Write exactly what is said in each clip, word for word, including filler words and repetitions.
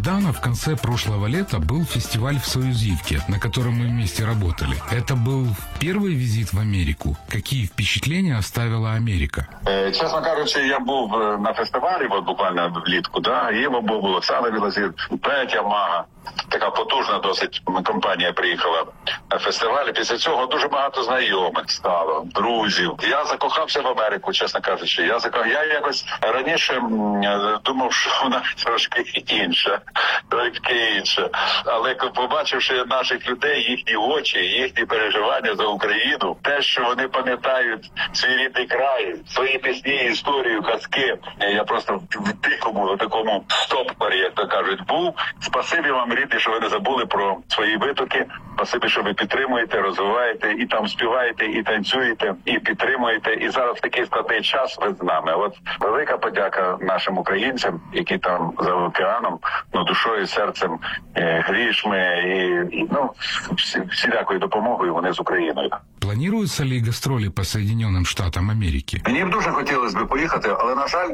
Недавно, в конце прошлого лета, был фестиваль в Союзивке, на котором мы вместе работали. Это был первый визит в Америку. Какие впечатления оставила Америка? Чесно кажучи, я був на фестивалі, от буквально влітку, да, і був Олександр Білозір, Петя Мага. Така потужна досить компанія приїхала на фестиваль. Після цього дуже багато знайомих стало, друзів. Я закохався в Америку, чесно кажучи. Я закох... я якось раніше думав, що вона трошки інша, трошки інша. Але побачивши наших людей, їхні очі, їхні переживання за Україну, те, що вони пам'ятають свій рідний край, свої пісні, історію, казки. Я просто в дикому, такому стопорі, як то кажуть, був. Спасибі вам, рідні, що ви не забули про свої витоки. Спасибі, що ви підтримуєте, розвиваєте, і там співаєте, і танцюєте, і підтримуєте. І зараз в такий складний час ви з нами. От велика подяка нашим українцям, які там за океаном, ну, душою, серцем, е, грішми і, і ну, всі, всілякою допомогою вони з Україною. Плануються ли гастролі по Соединенным Штатам Америки? Мені б дуже хотілося б поїхати, але, на жаль,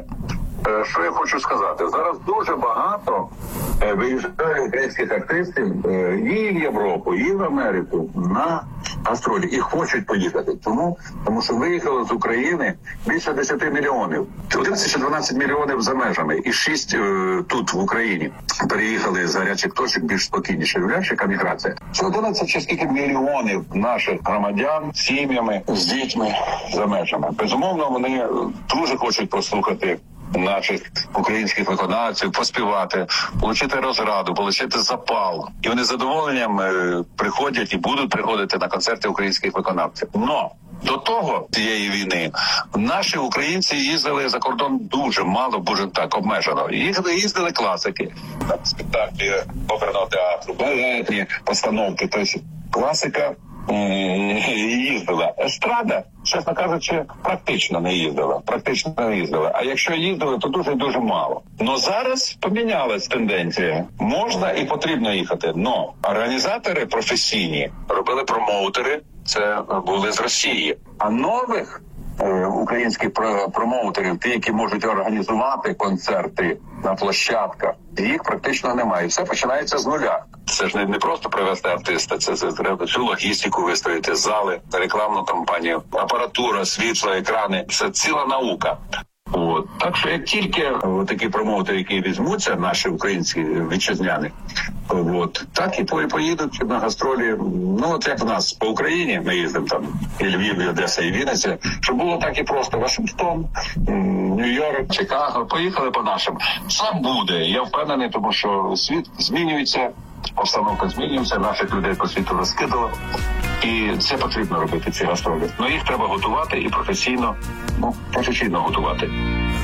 що я хочу сказати, зараз дуже багато виїжджає українських артистів і в Європу, і в Америку на гастролі. І хочуть поїхати. Тому, тому що виїхало з України більше десять мільйонів. одинадцять чи дванадцять мільйонів за межами. І шість е, тут, в Україні. Переїхали з гарячих точок більш спокійніше. Уявляєш, яка міграція? Це одинадцять чи скільки мільйонів наших громадян з сім'ями, з дітьми за межами. Безумовно, вони дуже хочуть послухати наших українських виконавців, поспівати, отримати розраду, отримати запал. І вони з задоволенням е, приходять і будуть приходити на концерти українських виконавців. Но до того, цієї війни, наші українці їздили за кордон дуже мало, дуже так, обмежено. Їздили, їздили класики. Спектаклі оперного театру, балетні постановки, тобто класика їздила. Естрада, чесно кажучи, практично не їздила. Практично не їздила. А якщо їздили, то дуже-дуже мало. Но зараз помінялась тенденція. Можна і потрібно їхати. Но організатори професійні робили промоутери, це були з Росії. А нових е, українських промоутерів, ті, які можуть організувати концерти на площадках, їх практично немає. Все починається з нуля. Це ж не, не просто привезти артиста, це, це треба всю логістику вистроїти, зали, рекламну кампанію, апаратура, світло, екрани. Це ціла наука. От. Так що як тільки такі промоутери, які візьмуться, наші українські вітчизняни, от, так і поїдуть на гастролі. Ну, от як в нас по Україні, ми їздимо там і Львів, і Одеса, і Вінниця, щоб було так і просто Вашингтон, Нью-Йорк, Чикаго, поїхали по нашим. Це буде, я впевнений, тому що світ змінюється, обстановка змінюється, наших людей по світу розкидало. І це потрібно робити, ці гастролі. Ну, їх треба готувати і професійно, ну, професійно готувати.